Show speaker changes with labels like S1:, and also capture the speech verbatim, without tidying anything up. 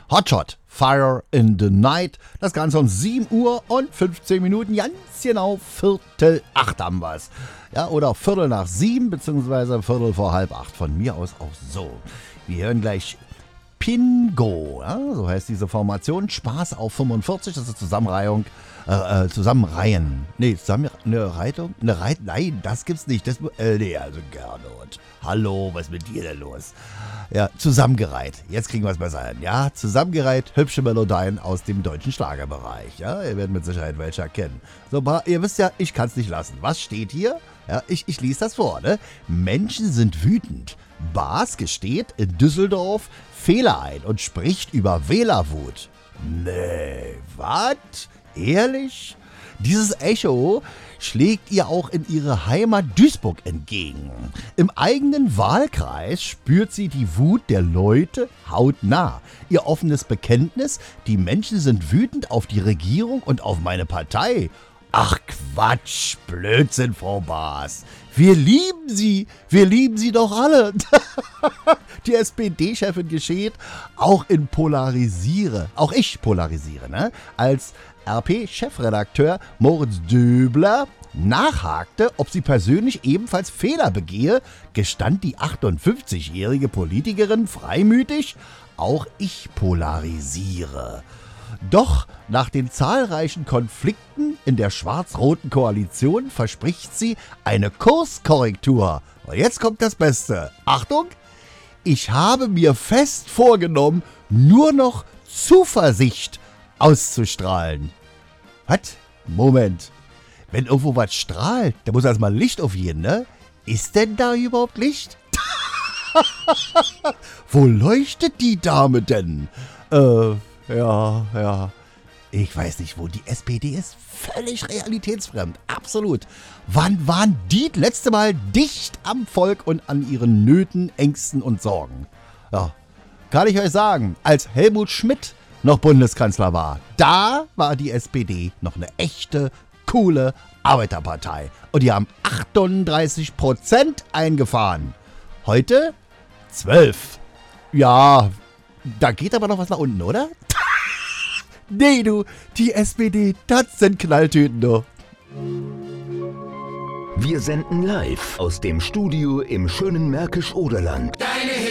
S1: Hotshot, Fire in the Night. Das Ganze um sieben Uhr und fünfzehn Minuten. Ganz genau Viertel acht haben wir es. Ja, oder Viertel nach sieben, beziehungsweise Viertel vor halb acht. Von mir aus auch so. Wir hören gleich Pingo, ja, so heißt diese Formation. Spaß auf fünfundvierzig, das ist Zusammenreihung. Äh, äh, zusammenreihen. Nee, zusammen, eine Reitung? Eine Reit, nein, das gibt's nicht. Das, äh, nee, also Gernot. Hallo, was ist mit dir denn los? Ja, zusammengereiht. Jetzt kriegen wir es besser hin. Ja, zusammengereiht, hübsche Melodien aus dem deutschen Schlagerbereich. Ja, ihr werdet mit Sicherheit welche erkennen. So, ihr wisst ja, ich kann es nicht lassen. Was steht hier? Ja, ich, ich lese das vor, ne? Menschen sind wütend. Bas gesteht in Düsseldorf Fehler ein und spricht über Wählerwut. Nee, was? Ehrlich? Dieses Echo schlägt ihr auch in ihre Heimat Duisburg entgegen. Im eigenen Wahlkreis spürt sie die Wut der Leute hautnah. Ihr offenes Bekenntnis, die Menschen sind wütend auf die Regierung und auf meine Partei. Ach Quatsch, Blödsinn, Frau Baas. Wir lieben sie, wir lieben sie doch alle. Die S P D-Chefin geschieht, auch in Polarisiere, auch ich polarisiere, ne? Als R P-Chefredakteur Moritz Döbler nachhakte, ob sie persönlich ebenfalls Fehler begehe, gestand die achtundfünfzigjährige Politikerin freimütig, auch ich polarisiere. Doch nach den zahlreichen Konflikten in der schwarz-roten Koalition verspricht sie eine Kurskorrektur. Und jetzt kommt das Beste. Achtung! Ich habe mir fest vorgenommen, nur noch Zuversicht auszustrahlen. Was? Moment. Wenn irgendwo was strahlt, da muss erstmal Licht aufgehen, ne? Ist denn da überhaupt Licht? Wo leuchtet die Dame denn? Äh, ja, ja. Ich weiß nicht, wo die S P D ist. Völlig realitätsfremd. Absolut. Wann waren die das letzte Mal dicht am Volk und an ihren Nöten, Ängsten und Sorgen? Ja, kann ich euch sagen, als Helmut Schmidt noch Bundeskanzler war, da war die S P D noch eine echte, coole Arbeiterpartei. Und die haben achtunddreißig Prozent eingefahren. Heute zwölf. Ja, da geht aber noch was nach unten, oder? Nee, du, die S P D, das sind Knalltüten, du.
S2: Wir senden live aus dem Studio im schönen Märkisch-Oderland.